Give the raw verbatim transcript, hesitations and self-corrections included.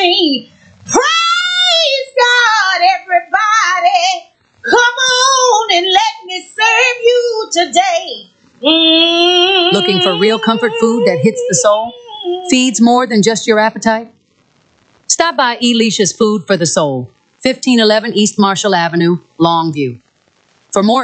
sing. Praise God, everybody. Come on and let me serve you today. Mm. Looking for real comfort food that hits the soul? Feeds more than just your appetite? Stop by Elisha's Food for the Soul, fifteen eleven East Marshall Avenue, Longview. For more